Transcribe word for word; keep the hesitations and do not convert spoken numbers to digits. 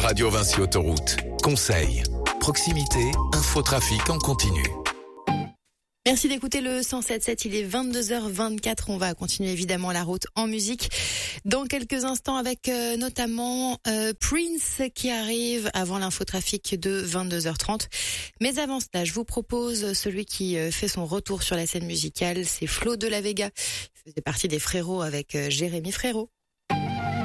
Radio Vinci Autoroute. Conseils, proximité, infotrafic en continu. Merci d'écouter le cent sept sept, il est vingt-deux heures vingt-quatre, on va continuer évidemment la route en musique dans quelques instants avec euh, notamment euh, Prince qui arrive avant l'infotrafic de vingt-deux heures trente. Mais avant cela, je vous propose celui qui euh, fait son retour sur la scène musicale, c'est Flo de la Vega. Il faisait partie des Frérots avec euh, Jérémy Frérot.